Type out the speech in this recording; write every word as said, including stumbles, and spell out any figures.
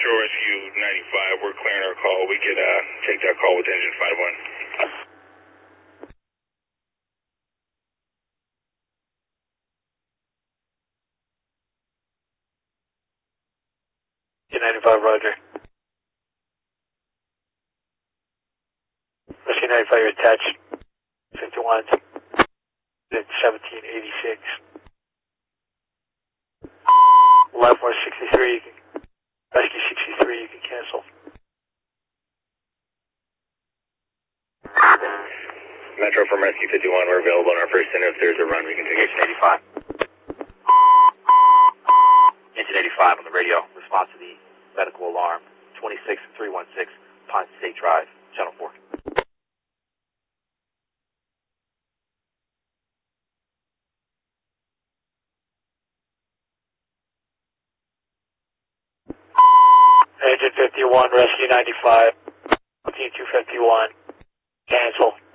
Metro Rescue ninety-five, we're clearing our call. We could uh, take that call with engine five one. ninety-five, roger. Rescue ninety-five, you're attached. fifty-one, it's seventeen eighty-six. Live force sixty-three, you can, rescue sixty-three, you can cancel. Metro from Rescue fifty-one, we're available on our first and if there's a run, we can take engine eighty-five. Engine eighty-five on the radio, response to the medical alarm, twenty-six three one six, Pine State Drive, Channel four. Engine fifty-one, rescue ninety-five, fourteen two fifty-one, cancel.